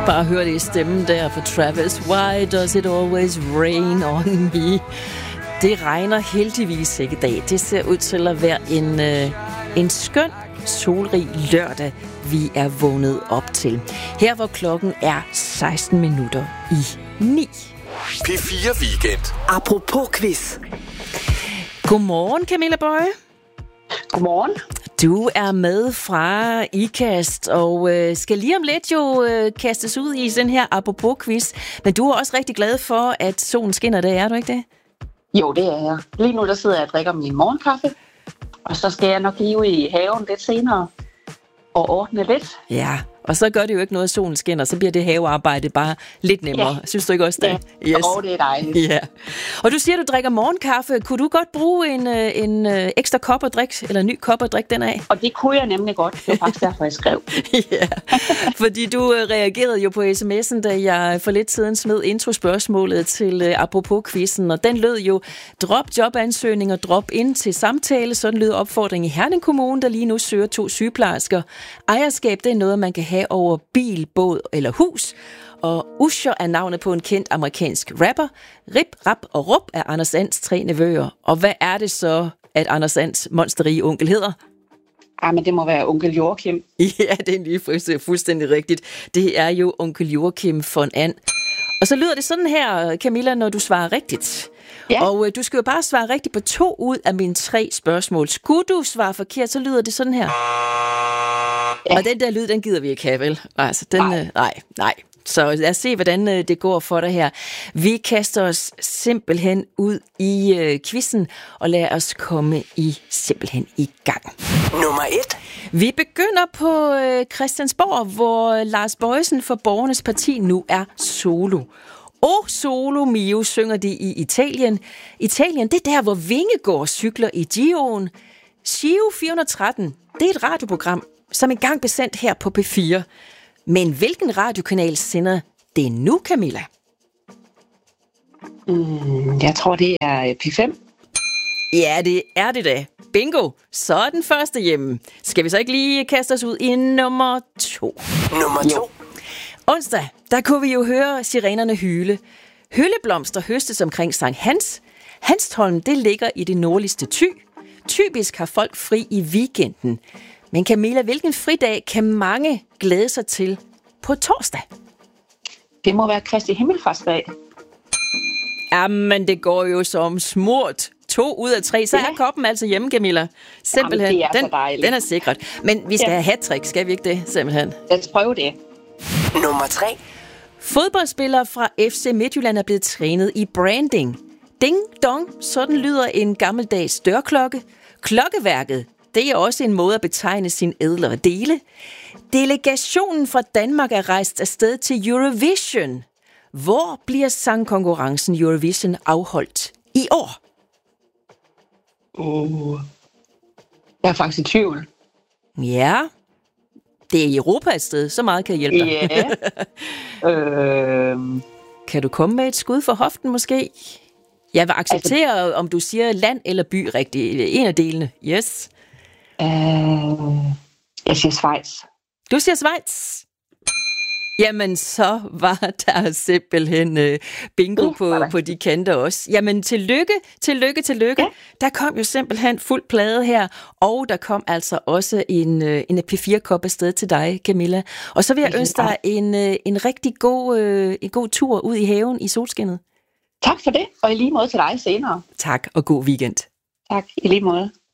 Bare hør det i stemmen der for Travis. Why does it always rain on me? Det regner heldigvis ikke i dag. Det ser ud til at være en skøn, solrig lørdag, vi er vågnet op til. Her hvor klokken er 16 minutter i 9. P4 Weekend. Apropos quiz. Godmorgen, Camilla Bøje. Godmorgen. Du er med fra IKAST, og skal lige om lidt jo kastes ud i den her apropos-quiz. Men du er også rigtig glad for, at solen skinner, det er du ikke det? Jo, det er jeg. Lige nu der sidder jeg og drikker min morgenkaffe, og så skal jeg nok lige ud i haven lidt senere og ordne lidt. Ja, og så gør det jo ikke noget, at solen skinner, så bliver det havearbejde bare lidt nemmere. Ja. Synes du ikke også det? Ja, yes. Det er dejligt. Ja. Og du siger, at du drikker morgenkaffe. Kunne du godt bruge en ekstra kop at drikke, eller en ny kop at drikke den af? Og det kunne jeg nemlig godt. Det var faktisk derfor, jeg skrev. Ja, fordi du reagerede jo på sms'en, da jeg for lidt siden smed introspørgsmålet til apropos-quizzen, og den lød jo, drop jobansøgning og drop ind til samtale. Sådan lød opfordringen i Herning Kommune, der lige nu søger 2 sygeplejersker. Ejerskab, det er noget, man kan have over bil, båd eller hus. Og Usher er navnet på en kendt amerikansk rapper. Rip, Rap og Rup er Anders Ands 3 nevøer. Og hvad er det så, at Anders Ands monsterrige onkel hedder? Men det må være onkel Joachim. Ja, det er lige fuldstændig rigtigt. Det er jo onkel Joachim von And. Og så lyder det sådan her, Camilla, når du svarer rigtigt. Ja. Og du skal jo bare svare rigtigt på 2 ud af mine 3 spørgsmål. Skulle du svare forkert, så lyder det sådan her. Ja. Og den der lyd, den gider vi ikke have, vel? Altså, nej. Så lad os se, hvordan det går for dig her. Vi kaster os simpelthen ud i quizzen, og lad os komme simpelthen i gang. Nummer 1. Vi begynder på Christiansborg, hvor Lars Bojesen for Borgernes Parti nu er solo. Solo mio synger de i Italien. Italien, det er der, hvor Vingegaard cykler i Giroen. Giro 413, det er et radioprogram, som engang blev sendt her på P4. Men hvilken radiokanal sender det nu, Camilla? Jeg tror, det er P5. Ja, det er det da. Bingo. Så er den første hjemme. Skal vi så ikke lige kaste os ud i nummer 2? Nummer 2. Onsdag, der kunne vi jo høre sirenerne hyle. Hylleblomster høstes omkring Sankt Hans. Hanstholm, det ligger i det nordligste Thy. Typisk har folk fri i weekenden. Men Camilla, hvilken fridag kan mange glæde sig til på torsdag? Det må være Kristi Himmelfartsdag. Jamen, det går jo som smurt. 2 ud af 3. Så er koppen altså hjemme, Camilla. Simpelthen. Jamen, det er så dejligt. Den er sikret. Men vi skal have hat-trick, skal vi ikke det? Simpelthen. Lad os prøve det. Nummer 3. Fodboldspillere fra FC Midtjylland er blevet trænet i branding. Ding dong, sådan lyder en gammeldags dørklokke. Klokkeværket, det er også en måde at betegne sin ædlere dele. Delegationen fra Danmark er rejst afsted til Eurovision. Hvor bliver sangkonkurrencen Eurovision afholdt i år? Jeg er faktisk i tvivl. Ja, det er i Europa et sted. Så meget kan jeg hjælpe dig. Ja. Kan du komme med et skud for hoften måske? Jeg vil acceptere, om du siger land eller by rigtigt. En af delene. Yes. Jeg siger Schweiz. Du siger Schweiz? Jamen, så var der simpelthen bingo på de kanter også. Jamen, tillykke. Ja. Der kom jo simpelthen fuld plade her, og der kom altså også en P4-kop afsted til dig, Camilla. Og så vil jeg ønske dig en rigtig god tur ud i haven i solskinnet. Tak for det, og i lige måde til dig senere. Tak, og god weekend. Tak, i lige måde.